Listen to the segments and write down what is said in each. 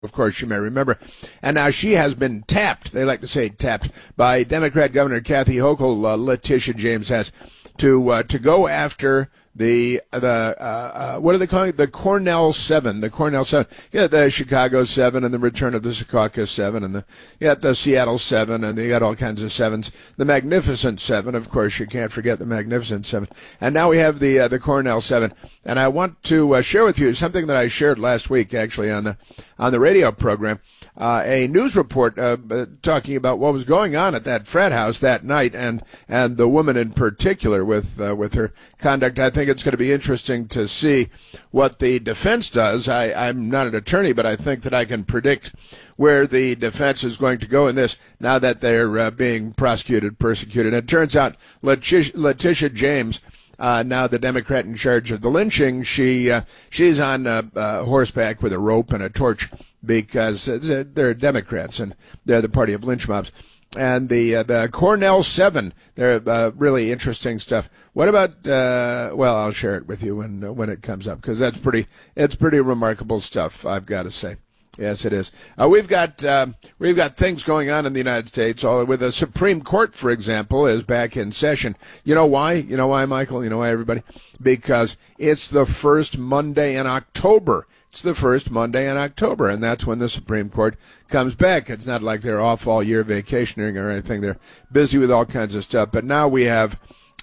of course, you may remember. And now she has been tapped, they like to say tapped, by Democrat Governor Kathy Hochul, Letitia James has, to go after what are they calling it? The Cornell 7. The Cornell 7. Yeah, the Chicago 7 and the return of the Secaucus 7 and the Seattle 7 and you got all kinds of 7s. The Magnificent 7, of course, you can't forget the Magnificent 7. And now we have the Cornell 7. And I want to share with you something that I shared last week, actually, on the radio program. A news report talking about what was going on at that frat house that night, and the woman in particular with her conduct. I think it's going to be interesting to see what the defense does. I'm not an attorney, but I think that I can predict where the defense is going to go in this now that they're being prosecuted, persecuted. And it turns out Letitia James, now the Democrat in charge of the lynching, she's on horseback with a rope and a torch because they're Democrats and they're the party of lynch mobs. And the Cornell 7, they're really interesting stuff. What about, well, I'll share it with you when it comes up, because it's pretty remarkable stuff, I've got to say. Yes, it is. We've got things going on in the United States. With the Supreme Court, for example, is back in session. You know why? You know why, Michael? You know why, everybody? Because it's the first Monday in October. It's the first Monday in October, and that's when the Supreme Court comes back. It's not like they're off all year vacationing or anything. They're busy with all kinds of stuff. But now we have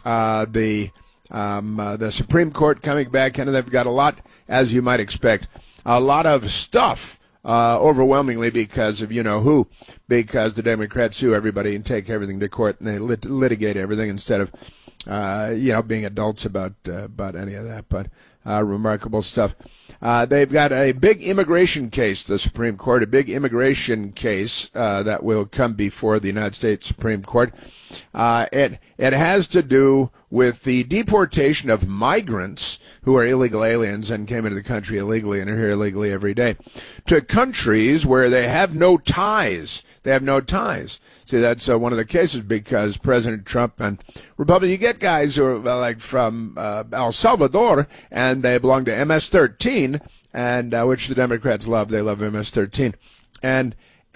the Supreme Court coming back, and they've got a lot, as you might expect, a lot of stuff. Overwhelmingly because of you-know-who, because the Democrats sue everybody and take everything to court, and they litigate everything instead of, being adults about any of that. But remarkable stuff. They've got a big immigration case, the Supreme Court, a big immigration case that will come before the United States Supreme Court. It has to do with the deportation of migrants who are illegal aliens and came into the country illegally and are here illegally every day to countries where they have no ties. They have no ties. See, that's one of the cases because President Trump and Republicans, you get guys who are like from El Salvador and they belong to MS-13, and which the Democrats love. They love MS-13. And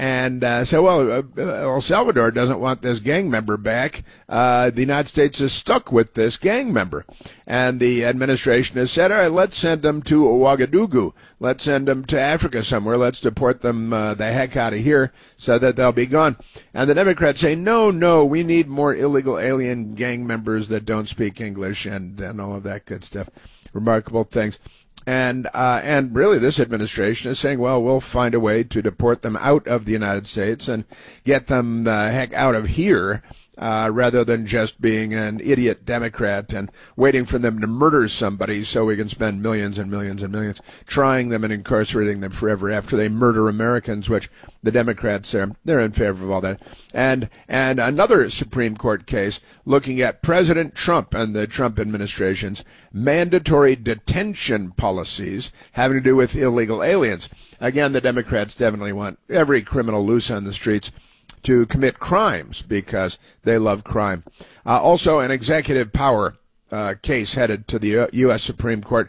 so, well, El Salvador doesn't want this gang member back. The United States is stuck with this gang member. And the administration has said, all right, let's send them to Ouagadougou. Let's send them to Africa somewhere. Let's deport them the heck out of here so that they'll be gone. And the Democrats say, no, we need more illegal alien gang members that don't speak English and all of that good stuff. Remarkable things. And really this administration is saying, well, we'll find a way to deport them out of the United States and get them the heck out of here, rather than just being an idiot Democrat and waiting for them to murder somebody so we can spend millions and millions and millions trying them and incarcerating them forever after they murder Americans, which the Democrats they're in favor of all that. And another Supreme Court case looking at President Trump and the Trump administration's mandatory detention policies having to do with illegal aliens. Again, the Democrats definitely want every criminal loose on the streets to commit crimes because they love crime. Also, an executive power case headed to the U.S. Supreme Court.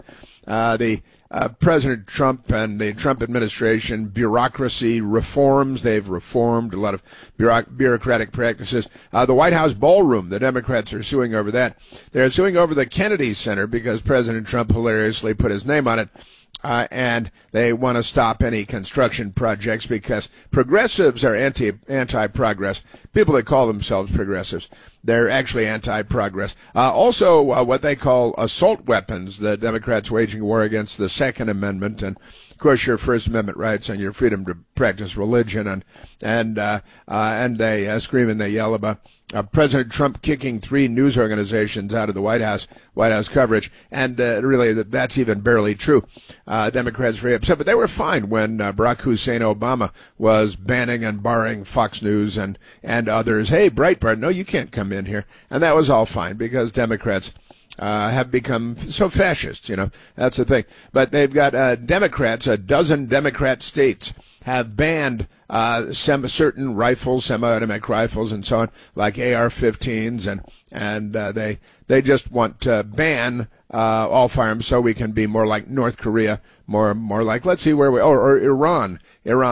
President Trump and the Trump administration, bureaucracy reforms. They've reformed a lot of bureaucratic practices. The White House ballroom, the Democrats are suing over that. They're suing over the Kennedy Center because President Trump hilariously put his name on it. And they want to stop any construction projects because progressives are anti-progress. People that call themselves progressives, they're actually anti-progress. Also, what they call assault weapons. The Democrats waging war against the Second Amendment and, of course, your First Amendment rights and your freedom to practice religion. And they scream and they yell about President Trump kicking 3 news organizations out of the White House coverage. And really, that's even barely true. Democrats very upset, but they were fine when Barack Hussein Obama was banning and barring Fox News and others. Hey, Breitbart, no, you can't come in here. And that was all fine because Democrats have become so fascist, that's the thing. But they've got Democrats, a dozen Democrat states have banned certain rifles, semi-automatic rifles, and so on, like AR-15s, and they just want to ban all firearms so we can be more like North Korea, more like, let's see where or Iran.